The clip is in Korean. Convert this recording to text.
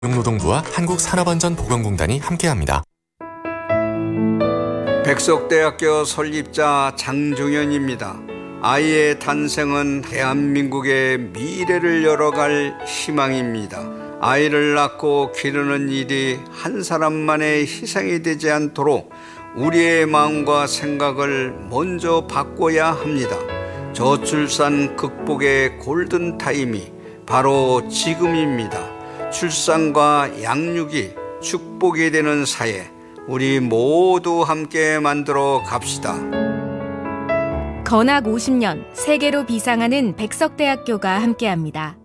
고용노동부와 한국산업안전보건공단이 함께합니다. 백석대학교 설립자 장종현입니다. 아이의 탄생은 대한민국의 미래를 열어갈 희망입니다. 아이를 낳고 기르는 일이 한 사람만의 희생이 되지 않도록 우리의 마음과 생각을 먼저 바꿔야 합니다. 저출산 극복의 골든타임이 바로 지금입니다. 출산과 양육이 축복이 되는 사회, 우리 모두 함께 만들어 갑시다. 건학 50년 세계로 비상하는 백석대학교가 함께합니다.